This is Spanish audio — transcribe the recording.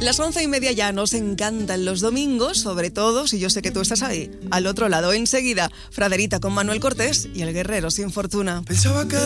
Las 11:30 ya nos encantan los domingos, sobre todo si yo sé que tú estás ahí, al otro lado. Enseguida, Fraderita con Manuel Cortés y El Guerrero sin Fortuna. Pensaba que